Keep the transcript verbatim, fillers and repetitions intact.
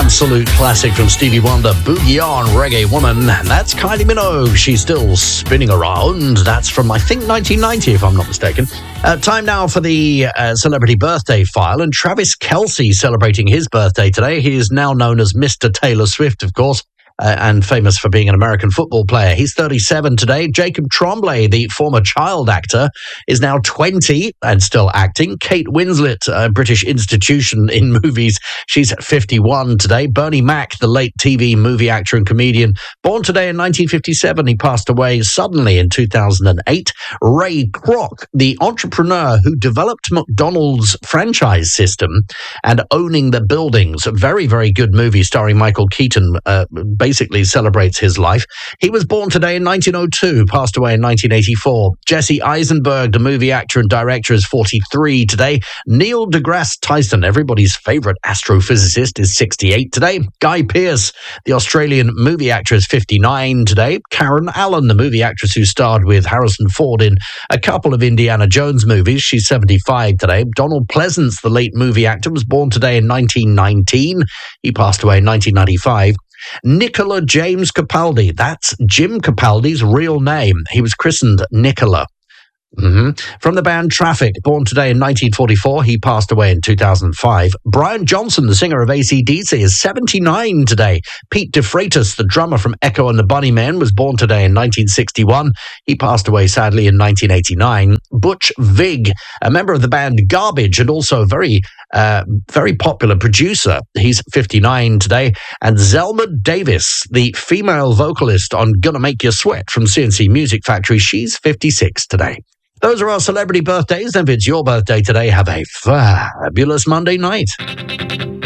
absolute classic from Stevie Wonder, Boogie On, Reggae Woman. That's Kylie Minogue. She's still spinning around. That's from, I think, nineteen ninety, if I'm not mistaken. Uh, time now for the uh, celebrity birthday file. And Travis Kelce celebrating his birthday today. He is now known as Mister Taylor Swift, of course. Uh, and famous for being an American football player. He's thirty-seven today. Jacob Tremblay, the former child actor, is now twenty and still acting. Kate Winslet, a British institution in movies, she's fifty-one today. Bernie Mac, the late T V movie actor and comedian, born today in nineteen fifty-seven. He passed away suddenly in two thousand eight. Ray Kroc, the entrepreneur who developed McDonald's franchise system and owning the buildings. A very, very good movie starring Michael Keaton, uh, basically celebrates his life. He was born today in nineteen oh two, passed away in nineteen eighty-four. Jesse Eisenberg, the movie actor and director, is forty-three today. Neil deGrasse Tyson, everybody's favorite astrophysicist, is sixty-eight today. Guy Pearce, the Australian movie actor, is fifty-nine today. Karen Allen, the movie actress who starred with Harrison Ford in a couple of Indiana Jones movies, she's seventy-five today. Donald Pleasance, the late movie actor, was born today in nineteen nineteen. He passed away in nineteen ninety-five. Nicola James Capaldi, that's Jim Capaldi's real name. He was christened Nicola. Mm-hmm. From the band Traffic, born today in nineteen forty-four, he passed away in two thousand five. Brian Johnson, the singer of A C D C, is seventy-nine today. Pete DeFreitas, the drummer from Echo and the Bunnymen, was born today in nineteen sixty-one. He passed away sadly in nineteen eighty-nine. Butch Vig, a member of the band Garbage and also a very, uh, very popular producer, he's fifty-nine today. And Zelma Davis, the female vocalist on Gonna Make You Sweat from C N C Music Factory, she's fifty-six today. Those are our celebrity birthdays. And if it's your birthday today, have a fabulous Monday night.